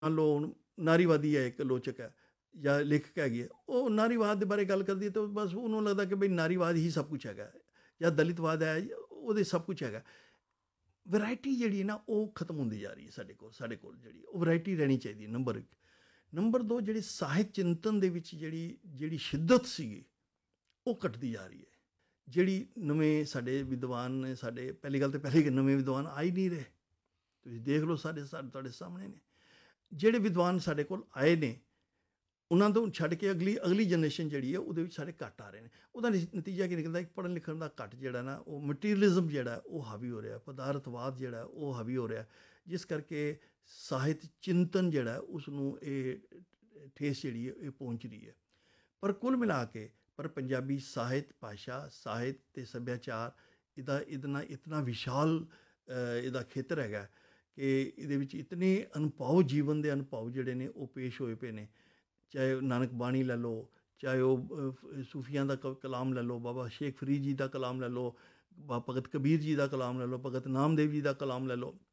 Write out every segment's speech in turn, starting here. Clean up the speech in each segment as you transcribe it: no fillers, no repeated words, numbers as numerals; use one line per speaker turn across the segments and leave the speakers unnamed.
ਮੰਨ ਲਓ ਹੁਣ ਨਾਰੀਵਾਦੀ ਹੈ, ਇੱਕ ਲੋਚਕ ਹੈ ਜਾਂ ਲੇਖਕ ਹੈਗੀ ਹੈ, ਉਹ ਨਾਰੀਵਾਦ ਦੇ ਬਾਰੇ ਗੱਲ ਕਰਦੀ ਹੈ ਤਾਂ ਬਸ ਉਹਨੂੰ ਲੱਗਦਾ ਕਿ ਬਈ ਨਾਰੀਵਾਦ ਹੀ ਸਭ ਕੁਛ ਹੈਗਾ, ਜਾਂ ਦਲਿਤਵਾਦ ਹੈ ਉਹਦੇ ਸਭ ਕੁਛ ਹੈਗਾ। ਵੈਰਾਇਟੀ ਜਿਹੜੀ ਹੈ ਨਾ ਉਹ ਖਤਮ ਹੁੰਦੀ ਜਾ ਰਹੀ ਹੈ ਸਾਡੇ ਕੋਲ ਜਿਹੜੀ ਉਹ ਵੈਰਾਇਟੀ ਰਹਿਣੀ ਚਾਹੀਦੀ ਹੈ, ਨੰਬਰ 1। ਨੰਬਰ 2, ਜਿਹੜੀ ਸਾਹਿਤ ਚਿੰਤਨ ਦੇ ਵਿੱਚ ਜਿਹੜੀ ਸ਼ਿੱਦਤ ਸੀਗੀ ਉਹ ਘਟਦੀ ਜਾ ਰਹੀ ਹੈ। ਜਿਹੜੀ ਨਵੇਂ ਸਾਡੇ ਵਿਦਵਾਨ ਨੇ, ਸਾਡੇ ਪਹਿਲੀ ਗੱਲ ਤਾਂ ਪਹਿਲੇ ਨਵੇਂ ਵਿਦਵਾਨ ਆ ਹੀ ਨਹੀਂ ਰਹੇ। ਤੁਸੀਂ ਦੇਖ ਲਓ, ਸਾਡੇ ਤੁਹਾਡੇ ਸਾਹਮਣੇ ਨੇ ਜਿਹੜੇ ਵਿਦਵਾਨ ਸਾਡੇ ਕੋਲ ਆਏ ਨੇ, ਉਹਨਾਂ ਤੋਂ ਛੱਡ ਕੇ ਅਗਲੀ ਜਨਰੇਸ਼ਨ ਜਿਹੜੀ ਹੈ ਉਹਦੇ ਵਿੱਚ ਸਾਡੇ ਘੱਟ ਆ ਰਹੇ ਨੇ। ਉਹਦਾ ਨਤੀਜਾ ਕੀ ਨਿਕਲਦਾ, ਇੱਕ ਪੜ੍ਹਨ ਲਿਖਣ ਦਾ ਘੱਟ ਜਿਹੜਾ ਨਾ, ਉਹ ਮਟੀਰੀਅਲਿਜ਼ਮ ਜਿਹੜਾ ਉਹ ਹਾਵੀ ਹੋ ਰਿਹਾ, ਪਦਾਰਥਵਾਦ ਜਿਹੜਾ ਉਹ ਹਾਵੀ ਹੋ ਰਿਹਾ, ਜਿਸ ਕਰਕੇ ਸਾਹਿਤ ਚਿੰਤਨ ਜਿਹੜਾ ਉਸ ਨੂੰ ਇਹ ਠੇਸ ਜਿਹੜੀ ਹੈ ਇਹ ਪਹੁੰਚ ਰਹੀ ਹੈ। ਪਰ ਕੁੱਲ ਮਿਲਾ ਕੇ ਪੰਜਾਬੀ ਸਾਹਿਤ, ਭਾਸ਼ਾ, ਸਾਹਿਤ ਅਤੇ ਸੱਭਿਆਚਾਰ ਇਹਦਾ ਇਤਨਾ ਵਿਸ਼ਾਲ ਇਹਦਾ ਖੇਤਰ ਹੈਗਾ ਕਿ ਇਹਦੇ ਵਿੱਚ ਇਤਨੇ ਅਨੁਭਵ, ਜੀਵਨ ਦੇ ਅਨੁਭਵ ਜਿਹੜੇ ਨੇ ਉਹ ਪੇਸ਼ ਹੋਏ ਪਏ ਨੇ। ਚਾਹੇ ਉਹ ਨਾਨਕ ਬਾਣੀ ਲੈ ਲਓ, ਚਾਹੇ ਉਹ ਸੂਫੀਆਂ ਦਾ ਕਲਾਮ ਲੈ ਲਓ, ਬਾਬਾ ਸ਼ੇਖ ਫਰੀਦ ਜੀ ਦਾ ਕਲਾਮ ਲੈ ਲਓ, ਭਗਤ ਕਬੀਰ ਜੀ ਦਾ ਕਲਾਮ ਲੈ ਲਓ, ਭਗਤ ਨਾਮਦੇਵ ਜੀ ਦਾ ਕਲਾਮ ਲੈ ਲਓ।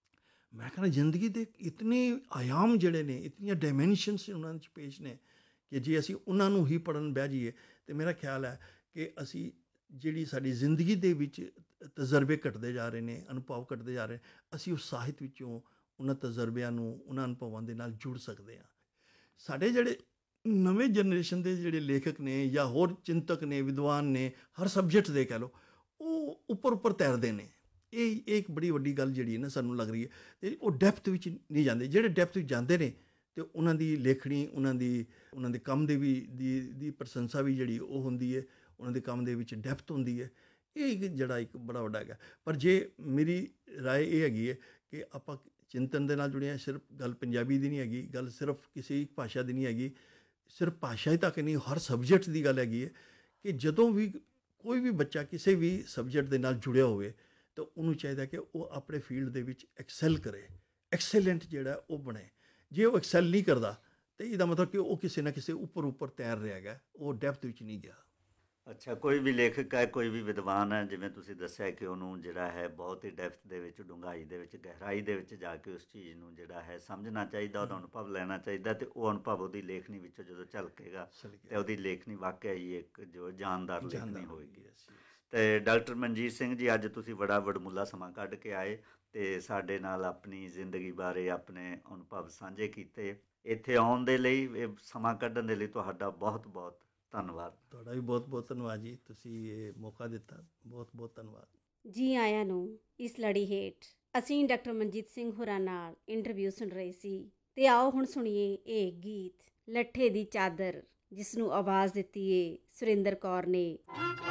ਮੈਂ ਕਹਿੰਦਾ ਜ਼ਿੰਦਗੀ ਦੇ ਇਤਨੇ ਆਯਾਮ ਜਿਹੜੇ ਨੇ, ਇਤਨੀਆਂ ਡਾਇਮੈਂਸ਼ਨਸ ਉਹਨਾਂ 'ਚ ਪੇਸ਼ ਨੇ ਕਿ ਜੇ ਅਸੀਂ ਉਹਨਾਂ ਨੂੰ ਹੀ ਪੜ੍ਹਨ ਬਹਿ ਜਾਈਏ ਤਾਂ ਮੇਰਾ ਖਿਆਲ ਹੈ ਕਿ ਅਸੀਂ ਜਿਹੜੀ ਸਾਡੀ ਜ਼ਿੰਦਗੀ ਦੇ ਵਿੱਚ ਤਜਰਬੇ ਘਟਦੇ ਜਾ ਰਹੇ ਨੇ, ਅਨੁਭਵ ਘਟਦੇ ਜਾ ਰਹੇ, ਅਸੀਂ ਉਸ ਸਾਹਿਤ ਵਿੱਚੋਂ ਉਹਨਾਂ ਤਜਰਬਿਆਂ ਨੂੰ, ਉਹਨਾਂ ਅਨੁਭਵਾਂ ਦੇ ਨਾਲ ਜੁੜ ਸਕਦੇ ਹਾਂ। ਸਾਡੇ ਜਿਹੜੇ ਨਵੇਂ ਜਨਰੇਸ਼ਨ ਦੇ ਜਿਹੜੇ ਲੇਖਕ ਨੇ ਜਾਂ ਹੋਰ ਚਿੰਤਕ ਨੇ, ਵਿਦਵਾਨ ਨੇ, ਹਰ ਸਬਜੈਕਟ ਦੇ ਕਹਿ ਲਓ, ਉਹ ਉੱਪਰ ਤੈਰਦੇ ਨੇ। ਇਹ ਇੱਕ ਬੜੀ ਵੱਡੀ ਗੱਲ ਜਿਹੜੀ ਹੈ ਨਾ ਸਾਨੂੰ ਲੱਗ ਰਹੀ ਹੈ। ਅਤੇ ਉਹ ਡੈਪਥ ਵਿੱਚ ਨਹੀਂ ਜਾਂਦੇ। ਜਿਹੜੇ ਡੈਪਥ ਵਿੱਚ ਜਾਂਦੇ ਨੇ ਅਤੇ ਉਹਨਾਂ ਦੀ ਲੇਖਣੀ, ਉਹਨਾਂ ਦੇ ਕੰਮ ਦੇ ਦੀ ਪ੍ਰਸ਼ੰਸਾ ਵੀ ਜਿਹੜੀ ਉਹ ਹੁੰਦੀ ਹੈ, ਉਹਨਾਂ ਦੇ ਕੰਮ ਦੇ ਵਿੱਚ ਡੈਪਥ ਹੁੰਦੀ ਹੈ। ਇਹ ਜਿਹੜਾ ਇੱਕ ਬੜਾ ਵੱਡਾ ਹੈਗਾ। ਪਰ ਜੇ ਮੇਰੀ ਰਾਏ ਇਹ ਹੈਗੀ ਹੈ ਕਿ ਆਪਾਂ ਚਿੰਤਨ ਦੇ ਨਾਲ ਜੁੜੇ ਹਾਂ, ਸਿਰਫ ਗੱਲ ਪੰਜਾਬੀ ਦੀ ਨਹੀਂ ਹੈਗੀ, ਗੱਲ ਸਿਰਫ ਕਿਸੇ ਇੱਕ ਭਾਸ਼ਾ ਦੀ ਨਹੀਂ ਹੈਗੀ, ਸਿਰਫ ਭਾਸ਼ਾ ਹੀ ਤੱਕ ਨਹੀਂ, ਹਰ ਸਬਜੈਕਟ ਦੀ ਗੱਲ ਹੈਗੀ ਹੈ ਕਿ ਜਦੋਂ ਵੀ ਕੋਈ ਵੀ ਬੱਚਾ ਕਿਸੇ ਵੀ ਸਬਜੈਕਟ ਦੇ ਨਾਲ ਜੁੜਿਆ ਹੋਵੇ ਤਾਂ ਉਹਨੂੰ ਚਾਹੀਦਾ ਕਿ ਉਹ ਆਪਣੇ ਫੀਲਡ ਦੇ ਵਿੱਚ ਐਕਸੈਲ ਕਰੇ, ਐਕਸੈਲੈਂਟ ਜਿਹੜਾ ਉਹ ਬਣੇ। ਜੇ ਉਹ ਐਕਸੈਲ ਨਹੀਂ ਕਰਦਾ ਤਾਂ ਇਹਦਾ ਮਤਲਬ ਕਿ ਉਹ ਕਿਸੇ ਨਾ ਕਿਸੇ ਉੱਪਰ ਤੈਰ ਰਿਹਾ ਹੈਗਾ, ਉਹ ਡੈਪਥ ਵਿੱਚ ਨਹੀਂ ਗਿਆ।
ਅੱਛਾ, ਕੋਈ ਵੀ ਲੇਖਕ ਹੈ, ਕੋਈ ਵੀ ਵਿਦਵਾਨ ਹੈ, ਜਿਵੇਂ ਤੁਸੀਂ ਦੱਸਿਆ ਕਿ ਉਹਨੂੰ ਜਿਹੜਾ ਹੈ ਬਹੁਤ ਹੀ ਡੈਪਥ ਦੇ ਵਿੱਚ, ਡੂੰਘਾਈ ਦੇ ਵਿੱਚ, ਗਹਿਰਾਈ ਦੇ ਵਿੱਚ ਜਾ ਕੇ ਉਸ ਚੀਜ਼ ਨੂੰ ਜਿਹੜਾ ਹੈ ਸਮਝਣਾ ਚਾਹੀਦਾ, ਉਹਦਾ ਅਨੁਭਵ ਲੈਣਾ ਚਾਹੀਦਾ, ਅਤੇ ਉਹ ਅਨੁਭਵ ਉਹਦੀ ਲੇਖਣੀ ਵਿੱਚੋਂ ਜਦੋਂ ਝਲਕੇਗਾ ਅਤੇ ਉਹਦੀ ਲੇਖਣੀ ਵਾਕਿਆ ਹੀ ਇੱਕ ਜੋ ਜਾਨਦਾਰ ਲੇਖਣੀ ਹੋਏਗੀ। ਅਤੇ ਡਾਕਟਰ ਮਨਜੀਤ ਸਿੰਘ ਜੀ, ਅੱਜ ਤੁਸੀਂ ਬੜਾ ਵਡਮੁੱਲਾ ਸਮਾਂ ਕੱਢ ਕੇ ਆਏ ਅਤੇ ਸਾਡੇ ਨਾਲ ਆਪਣੀ ਜ਼ਿੰਦਗੀ ਬਾਰੇ ਆਪਣੇ ਅਨੁਭਵ ਸਾਂਝੇ ਕੀਤੇ। ਇੱਥੇ ਆਉਣ ਦੇ ਲਈ, ਇਹ ਸਮਾਂ ਕੱਢਣ ਦੇ ਲਈ ਤੁਹਾਡਾ ਬਹੁਤ ਬਹੁਤ ਧੰਨਵਾਦ।
ਤੁਹਾਡਾ ਵੀ ਬਹੁਤ ਬਹੁਤ ਧੰਨਵਾਦ ਜੀ, ਤੁਸੀਂ ਇਹ ਮੌਕਾ ਦਿੱਤਾ, ਬਹੁਤ ਬਹੁਤ ਧੰਨਵਾਦ
ਜੀ। ਆਇਆਂ ਨੂੰ ਇਸ ਲੜੀ ਹੇਠ ਅਸੀਂ ਡਾਕਟਰ ਮਨਜੀਤ ਸਿੰਘ ਹੋਰਾਂ ਨਾਲ ਇੰਟਰਵਿਊ ਸੁਣ ਰਹੇ ਸੀ। ਤੇ ਆਓ ਹੁਣ ਸੁਣੀਏ ਇਹ ਗੀਤ ਲੱਠੇ ਦੀ ਚਾਦਰ, ਜਿਸ ਨੂੰ ਆਵਾਜ਼ ਦਿੱਤੀ ਏ ਸੁਰਿੰਦਰ ਕੌਰ ਨੇ।